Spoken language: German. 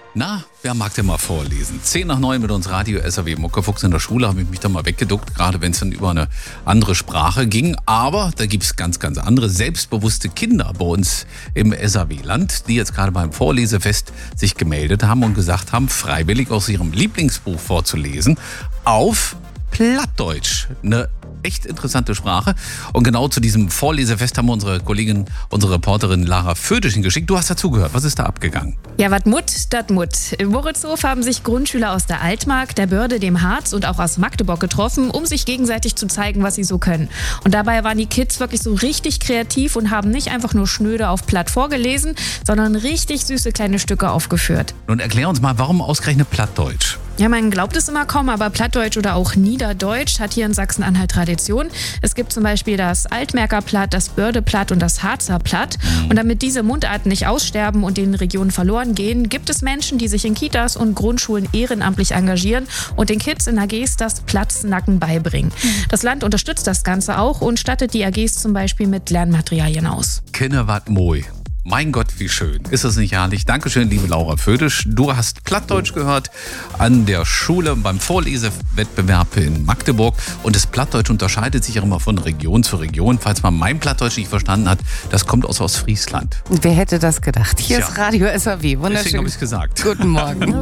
Na, wer mag denn mal vorlesen? 8:50 mit uns Radio SAW Muckefuchs in der Schule, habe ich mich da mal weggeduckt, gerade wenn es dann über eine andere Sprache ging. Aber da gibt es ganz, ganz andere selbstbewusste Kinder bei uns im SAW-Land, die jetzt gerade beim Vorlesefest sich gemeldet haben und gesagt haben, freiwillig aus ihrem Lieblingsbuch vorzulesen auf Plattdeutsch. Eine echt interessante Sprache. Und genau zu diesem Vorlesefest haben wir unsere Kollegin, unsere Reporterin Lara Födeschen geschickt. Du hast dazugehört. Was ist da abgegangen? Ja, wat Mut, dat Mut. Im Moritzhof haben sich Grundschüler aus der Altmark, der Börde, dem Harz und auch aus Magdeburg getroffen, um sich gegenseitig zu zeigen, was sie so können. Und dabei waren die Kids wirklich so richtig kreativ und haben nicht einfach nur schnöde auf Platt vorgelesen, sondern richtig süße kleine Stücke aufgeführt. Nun erklär uns mal, warum ausgerechnet Plattdeutsch? Ja, man glaubt es immer kaum, aber Plattdeutsch oder auch Niederdeutsch hat hier in Sachsen-Anhalt Tradition. Es gibt zum Beispiel das Altmärker Platt, das Bördeplatt und das Harzer Platt. Und damit diese Mundarten nicht aussterben und den Regionen verloren gehen, gibt es Menschen, die sich in Kitas und Grundschulen ehrenamtlich engagieren und den Kids in AGs das Platznacken beibringen. Das Land unterstützt das Ganze auch und stattet die AGs zum Beispiel mit Lernmaterialien aus. Kenne wat moi. Mein Gott, wie schön. Ist das nicht herrlich? Dankeschön, liebe Laura Födisch. Du hast Plattdeutsch gehört an der Schule beim Vorlesewettbewerb in Magdeburg. Und das Plattdeutsch unterscheidet sich auch immer von Region zu Region. Falls man mein Plattdeutsch nicht verstanden hat, das kommt aus Ostfriesland. Wer hätte das gedacht? Hier ist Radio SAW. Wunderschön. Deswegen habe ich es gesagt. Guten Morgen.